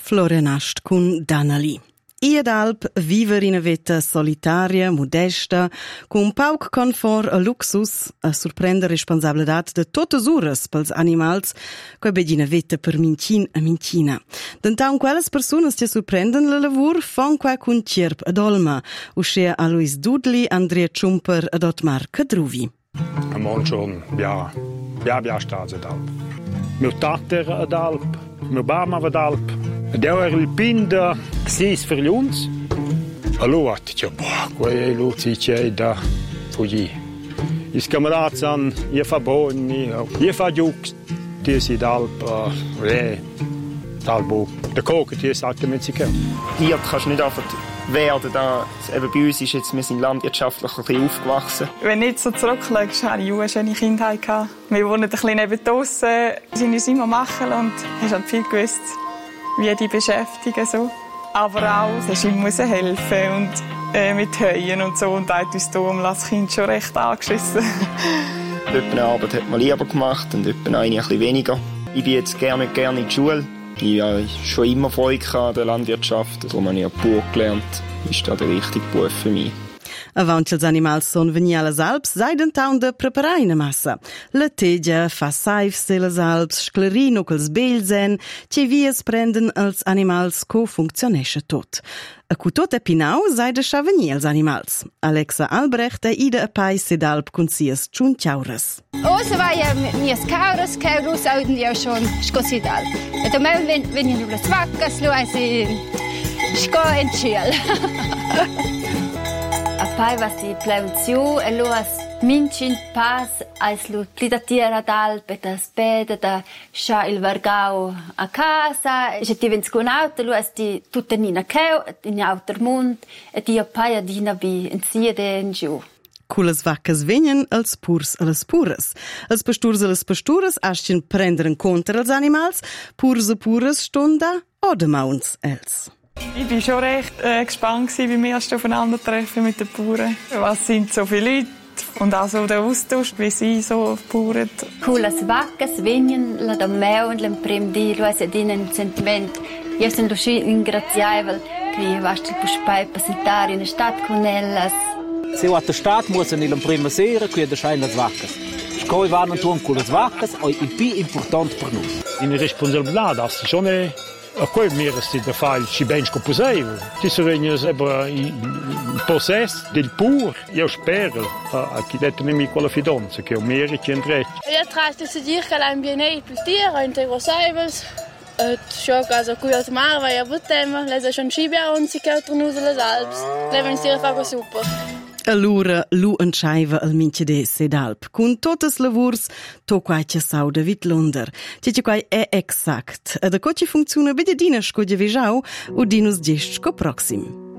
Florianast con Danali. Iad alp viver in una vita solitaria, modesta, con pauc confort e luxus, a surprender responsabilitat de totes ures pels animals, coi begina vita per mincin a mincina. D'entau quelles personas che surprenden la lavur fan qua cun cierp ad olma, uscia a Luis Dudley, Andrea Ciumper ad Ottmar Cadruvi. A mon schon, ja staats ad alp. Meu tater ad alp, meu bama ad alp. Deu era il pin da sis per uns. Allora, dice, quei luci c'è da fuggi. Is camarats an, je fa boni, je fa giux, die si d'alp, re, d'albo. Der Koke, die ist allgemein sicher. Hier kannst du nicht einfach werden. Da, eben bei uns ist jetzt, wir sind landwirtschaftlich ein bisschen aufgewachsen. Wenn du nicht so zurückschaust, hatte ich eine schöne Kindheit. Wir wohnen ein bisschen neben draussen, sind uns immer machen und hast halt viel gewusst, wie die beschäftigen so. Aber auch, es immer helfen und mit Heuen und so. Und da hat uns darum das Kind schon recht angeschissen. Eine Arbeit hat man lieber gemacht und eine ein bisschen weniger. Ich bin jetzt gerne in die Schule. Ich habe schon immer Freude an der Landwirtschaft. Darum habe ich auch Bauer gelernt. Ist das der richtige Beruf für mich. Avant els animals son venir a les Alps, sai d'entau de preparar una massa. La teggia fa saifs de les Alps, sclerino che els bells en, che vies prenden els animals co funzionesce tot. A cu tot e pinau sai de scha venir els animals. Alexa Albrecht e ida a pais sed Alp con sies ciunciaures. Se vai a minhas cabras, cabros, auden ja schon scosid Alp. Et am wenn ich nur las vacas, lo asi sco en ciel. Apoi va si pleuziu e luas mincin pas ais lu plidatiera d'alpe da spede da scha il vargau a casa e ti vens con auto luas di tutta nina keu in autermund e di apoi adina bi in siede in giù. Culas vacas venien als purs a las pures. Als pasturs a las pasturas ascin prenderen contra als animals, purs a pures stunda oder mauns els. Ich war schon recht gespannt beim ersten Aufeinandertreffen mit den Bauern. Was sind so viele Leute? Und auch so der Austausch, wie sie so bauern. Las vacas venien la da meu und lem prim di lo es edinen sentiment. Io sono ringrazievole che vasti puspai passare in stadt con ellas. Se a der Stadt muss in ilm prima sera qui da schein las vacas. Scoi van und tun con las vacas oi il pi important per noi. In responsabilità, das schon a quel miresti da fare ci ben scopuseivo. Ci soregnas il possesso del pur. Io spero che detto nemi quella fidanza che o meriti in dret. Io trasto si dir che la MBNE plus tira integro saivels. Schon also qui aus Mar vai a Buttema, lesa schon Schibia und sie kaut nur les Alps. Leven si fa super. Allura, lu entscheiva al minchede sedalp. Cun totes lavurs, to quai ce sau David Lunder. Ce quai è exact. Da co ci funziona bede dina sco de vejau, o dinus gest sco proxim.